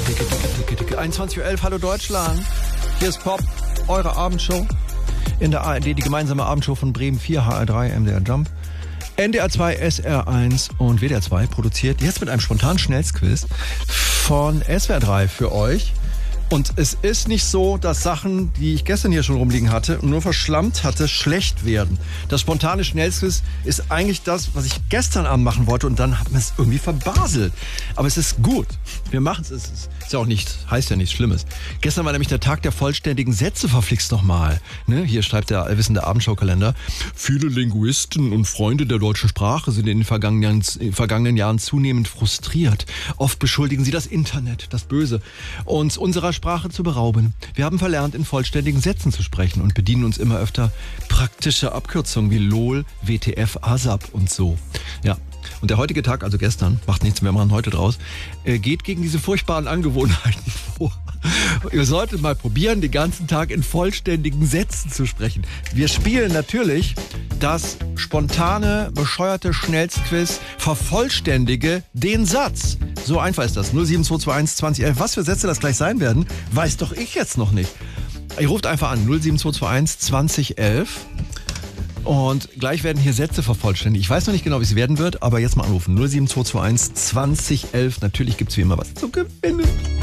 21:11 Uhr, hallo Deutschland. Hier ist Pop, eure Abendshow. In der ARD, die gemeinsame Abendshow von Bremen 4, HR3, MDR Jump. NDR 2, SR1 und WDR 2 produziert jetzt mit einem spontanen Schnellsquiz von SWR 3 für euch. Und es ist nicht so, dass Sachen, die ich gestern hier schon rumliegen hatte und nur verschlammt hatte, schlecht werden. Das spontane Schnellsquiz ist eigentlich das, was ich gestern Abend machen wollte und dann hat man es irgendwie verbaselt. Aber es ist gut. Wir machen es. Es ist ja auch nicht, heißt ja nichts Schlimmes. Gestern war nämlich der Tag der vollständigen Sätze, verflixt nochmal. Ne? Hier schreibt der allwissende Abendschau-Kalender. Viele Linguisten und Freunde der deutschen Sprache sind in den vergangenen Jahren zunehmend frustriert. Oft beschuldigen sie das Internet, das Böse, uns unserer Sprache zu berauben. Wir haben verlernt, in vollständigen Sätzen zu sprechen und bedienen uns immer öfter praktischer Abkürzungen wie LOL, WTF, ASAP und so. Ja. Und der heutige Tag, also gestern, macht nichts, wir machen heute draus, geht gegen diese furchtbaren Angewohnheiten vor. Ihr solltet mal probieren, den ganzen Tag in vollständigen Sätzen zu sprechen. Wir spielen natürlich das spontane, bescheuerte Schnellsquiz Vervollständige den Satz. So einfach ist das. 07221 2011. Was für Sätze das gleich sein werden, weiß doch ich jetzt noch nicht. Ihr ruft einfach an 07221 2011. Und gleich werden hier Sätze vervollständigt. Ich weiß noch nicht genau, wie es werden wird, aber jetzt mal anrufen. 07221 2011. Natürlich gibt es wie immer was zu gewinnen.